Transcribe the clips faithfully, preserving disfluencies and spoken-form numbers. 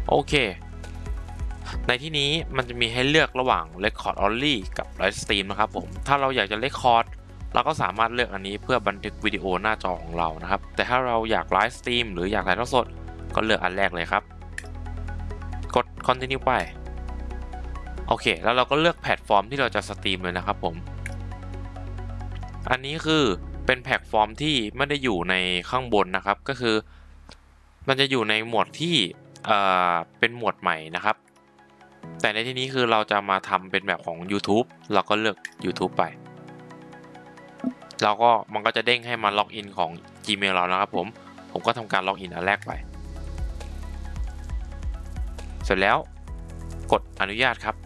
โอเคในที่นี้มันจะมีให้เลือกระหว่าง Record Only กับ Live Stream นะครับผมถ้าเราอยากจะ Record เราก็สามารถเลือกอันนี้เพื่อบันทึกวิดีโอหน้าจอของเรานะครับแต่ถ้าเราอยาก Live Stream หรืออยากถ่ายทอดสดก็เลือกอันแรกเลยครับกด Continue ไปโอเคแล้วเราก็เลือกแพลตฟอร์มที่เราจะสตรีมเลยนะครับผมอันนี้คือเป็นแพลตฟอร์มที่ไม่ได้อยู่ในข้างบนนะครับก็คือมันจะอยู่ในหมวดที่เอ่อเป็นหมวดใหม่นะครับแต่ในที่นี้คือเราจะมาทำเป็นแบบของ YouTube เราก็เลือก YouTube ไปแล้วก็มันก็จะเด้งให้มาล็อกอินของ Gmail เรานะครับผมผมก็ทำการล็อกอินอันแรกไปเสร็จแล้วกดอนุญาตครับ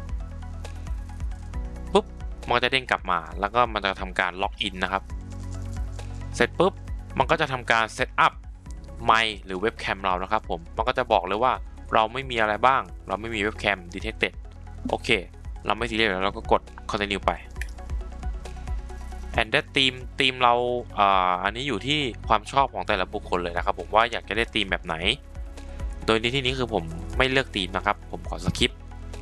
ปุ๊บมันก็จะเด้งกลับมาแล้วก็มันจะทำการล็อกอินนะครับเสร็จปุ๊บมันก็จะทำการเซตอัพไมค์หรือเว็บแคมเรานะครับผมมันก็จะบอกเลยว่าเราไม่มีอะไรบ้างเราไม่มีเว็บแคม detected โอเคเราไม่ซีเรียสแล้วเราก็กด continue ไป and that theme ธีมเราอ่าอันนี้อยู่ที่ความชอบของแต่ละบุคคลเลยนะครับผมว่าอยากจะได้ธีมแบบไหนโดยในที่นี้คือผมไม่เลือกธีมนะครับผมขอสคิป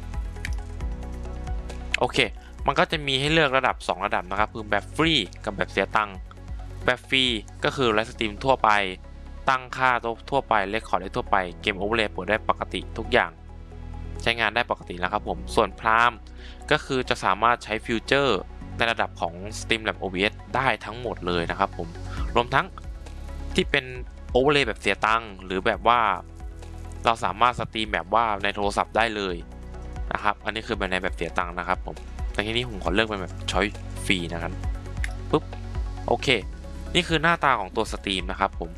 โอเคมันก็จะมีให้เลือกระดับสองระดับนะครับคือแบบฟรีกับแบบเสียตังค์แบบฟรีก็คือไลฟ์สตรีมทั่วไปตั้งค่าทั่วไปเรคคอร์ดได้ทั่วไปเกมโอเวอร์เลย์เปิดได้ปกติทุกอย่างใช้งานได้ปกติแล้วครับผมส่วนพรามก็คือจะสามารถใช้ฟิวเจอร์ในระดับของ Streamlabs โอ บี เอส ได้ทั้งหมดเลยนะครับผมรวมทั้งที่เป็นโอเวอร์เลย์แบบเสียตังค์หรือแบบว่าเราสามารถสตรีมแบบว่าในโทรศัพท์ได้เลยนะครับอันนี้คือแบบในแบบเสียตังค์นะครับผมแต่ทีนี้ผมขอเลือกเป็นแบบช้อยฟรีนะครับปุ๊บโอเคนี่คือหน้าตาของตัวสตรีมนะครับผม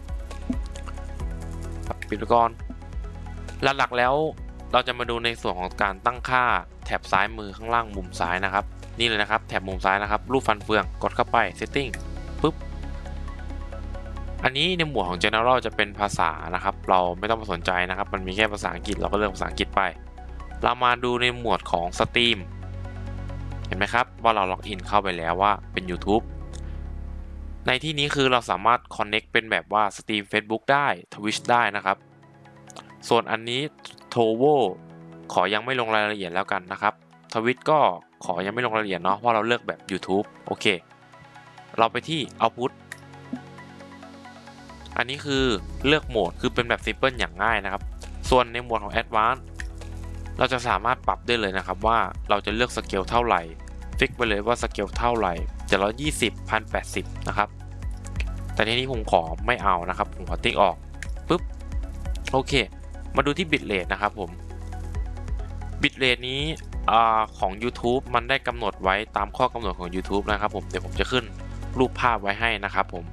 ปิดไปก่อนหลักๆแล้วเราจะมาดูในส่วนของการตั้งค่าแถบซ้ายมือข้างล่างมุมซ้ายนะครับนี่เลยนะครับแถบมุมซ้ายนะครับรูปฟันเฟืองกดเข้าไป setting ปุ๊บอันนี้ในหมวดของ general จะเป็นภาษานะครับเราไม่ต้องมาสนใจนะครับมันมีแค่ภาษาอังกฤษเราก็เลือกภาษาอังกฤษไปเรามาดูในหมวดของสตรีมเห็นไหมครับว่าเราล็อกอินเข้าไปแล้วว่าเป็น YouTube ในที่นี้คือเราสามารถ connect เป็นแบบว่าสตรีม Facebook ได้ Twitch ได้นะครับส่วนอันนี้ Trovo ขอยังไม่ลงรายละเอียดแล้วกันนะครับทวิตก็ขอยังไม่ลงรายละเอียดเนาะเพราะเราเลือกแบบ YouTube โอเคเราไปที่ Output อันนี้คือเลือกโหมดคือเป็นแบบ Simple อย่างง่ายนะครับส่วนในหมวดของ Advanced เราจะสามารถปรับได้เลยนะครับว่าเราจะเลือกสเกลเท่าไหร่ฟิกไปเลยว่าสเกลเท่าไหร่เจ็ดร้อยยี่สิบ หนึ่งพันแปดสิบนะครับแต่ทีนี้ผมขอไม่เอานะครับผมขอติ๊กออกปุ๊บโอเคมาดูที่ bitrate นะครับผม bitrate นี้อ่าของ YouTube มันได้กำหนดไว้ตามข้อกำหนดของ YouTube นะครับผมเดี๋ยวผมจะขึ้นรูปภาพไว้ให้นะครับผม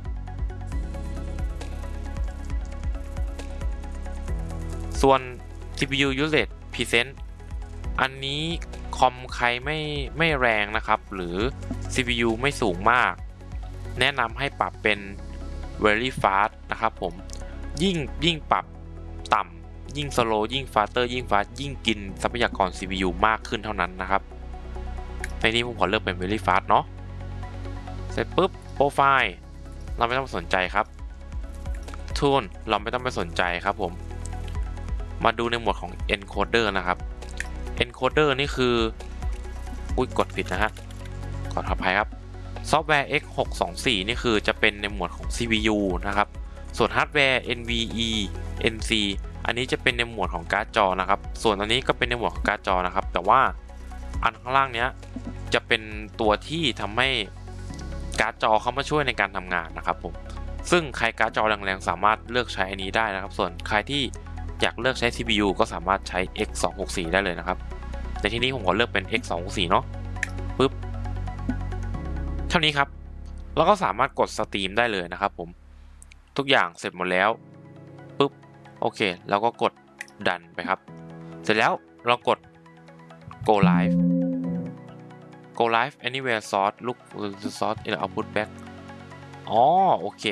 ส่วน ซี พี ยู usage percent อันนี้คอมใครไม่ไม่แรงนะครับหรือ ซี พี ยู ไม่สูงมากแนะนำให้ปรับเป็น very fast นะครับผมยิ่งยิ่งปรับต่ำยิ่ง slow ยิ่ง faster ยิ่ง fast ยิ่งกินทรัพยากร ซี พี ยู มากขึ้นเท่านั้นนะครับในนี้ผมขอเลือกเป็น very fast เนาะเสร็จปุ๊บ profile เราไม่ต้องสนใจครับ tool เราไม่ต้องไปสนใจครับผมมาดูในหมวดของ encoder นะครับ encoder นี่คืออุ้ยกดผิดนะฮะขออภัยครับซอฟต์แวร์ เอ็กซ์ หกสองสี่ นี่คือจะเป็นในหมวดของ ซี พี ยู นะครับส่วนฮาร์ดแวร์ เอ็น วี อี เอ็น ซี อันนี้จะเป็นในหมวดของการ์ดจอนะครับส่วนอันนี้ก็เป็นในหมวดของการ์ดจอนะครับแต่ว่าอันข้างล่างเนี้ยจะเป็นตัวที่ทำให้การ์ดจอเข้ามาช่วยในการทำงานนะครับผมซึ่งใครการ์ดจอแรงๆสามารถเลือกใช้อันนี้ได้นะครับส่วนใครที่อยากเลือกใช้ ซี พี ยู ก็สามารถใช้ เอ็กซ์ สองหกสี่ ได้เลยนะครับในที่นี้ผมขอเลือกเป็น เอ็กซ์ สองหกสี่ เนาะปึ๊บเท่านี้ครับเราก็สามารถกดสตรีมได้เลยนะครับผมทุกอย่างเสร็จหมดแล้วปึ๊บโอเคแล้วก็กดดันไปครับเสร็จแล้วเรากด go live go live anywhere source look the source in the output back อ๋อโอเค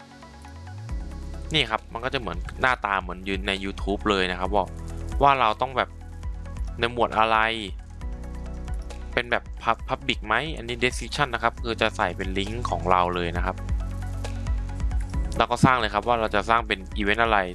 นี่ครับมันก็จะเหมือนหน้าตาเหมือนยืนใน YouTube เลยนะครับว่าว่าเราต้องแบบในหมวดอะไรเป็นแบบ Public ไหมอันนี้ Description นะครับคือจะใส่เป็นลิงก์ของเราเลยนะครับเราก็สร้างเลยครับว่าเราจะสร้างเป็นอีเวนต์อะไร